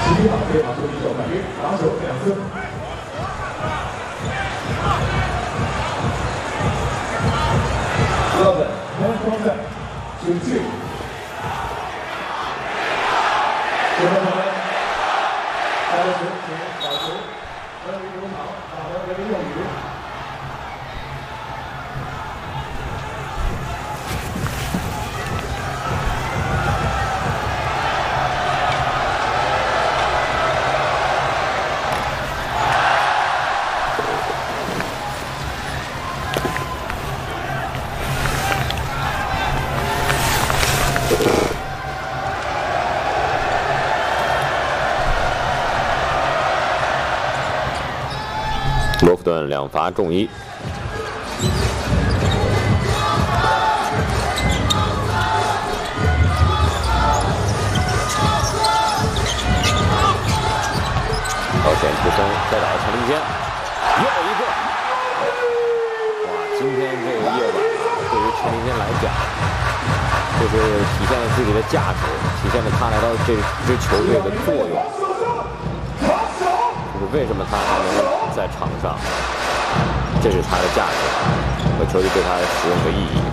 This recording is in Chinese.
11号对马出一手改变，打手2次。11 one contact， 出去。最后我们下球请保持人民球场打的人民用语。 罗弗顿2罚中1。高险出身，再打陈林坚，又一个！哇，今天这个夜晚啊，对于陈林坚来讲，就是体现了自己的价值，体现了他来到这支球队的作用。 就是为什么他还能在场上，这是他的价值和球队对他使用的意义。